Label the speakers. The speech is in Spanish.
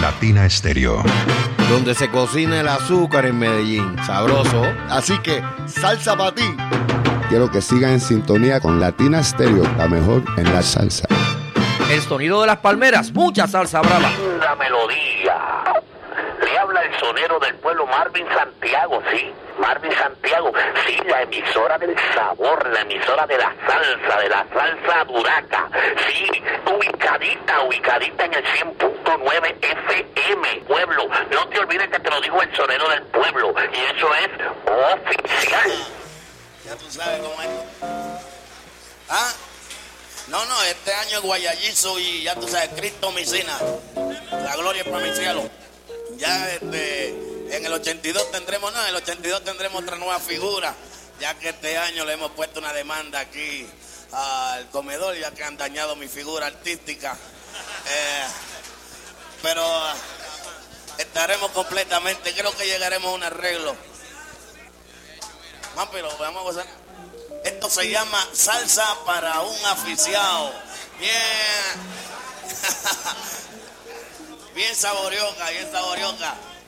Speaker 1: Latina Estéreo.
Speaker 2: Donde se cocina el azúcar en Medellín. Sabroso. Así que, salsa para ti.
Speaker 3: Quiero que sigan en sintonía con Latina Estéreo, la mejor en la salsa.
Speaker 4: El sonido de las palmeras, mucha salsa brava.
Speaker 5: La melodía. Le habla el sonero del pueblo, Marvin Santiago, ¿sí? Marvin Santiago, sí, la emisora del sabor, la emisora de la salsa duraca, sí, ubicadita en el 100.9 FM, pueblo. No te olvides que te lo dijo el sonero del pueblo, y eso es oficial.
Speaker 6: Ya tú sabes cómo es. ¿Ah? No, este año es guayayizo y ya tú sabes, Cristo homicina. La gloria es para mi cielo. Ya en el 82 tendremos otra nueva figura, ya que este año le hemos puesto una demanda aquí al comedor, ya que han dañado mi figura artística. Pero estaremos completamente, creo que llegaremos a un arreglo. Pero vamos a gozar. Esto se llama salsa para un aficiado. Bien. Bien saborioca.